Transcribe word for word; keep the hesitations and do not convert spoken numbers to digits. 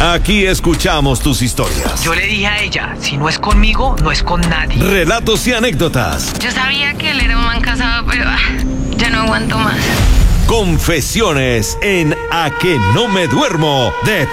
Aquí escuchamos tus historias. Yo le dije a ella, si no es conmigo, no es con nadie. Relatos y anécdotas. Yo sabía que él era un man casado, pero ah, ya no aguanto más. Confesiones en A que no me duermo de